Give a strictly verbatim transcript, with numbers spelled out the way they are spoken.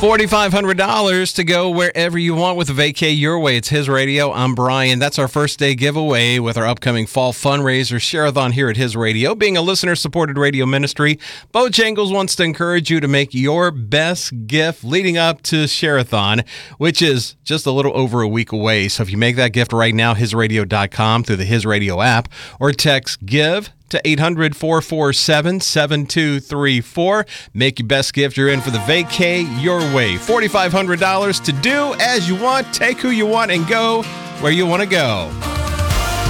four thousand five hundred dollars to go wherever you want with Vacay Your Way. It's His Radio. I'm Brian. That's our first day giveaway with our upcoming fall fundraiser share-a-thon here at His Radio. Being a listener-supported radio ministry, Bojangles wants to encourage you to make your best gift leading up to share-a-thon, which is just a little over a week away. So if you make that gift right now, his radio dot com through the His Radio app, or text GIVE to eight hundred, four four seven, seven two three four. Make your best gift. You're in for the Vacay Your Way. four thousand five hundred dollars to do as you want, take who you want, and go where you want to go.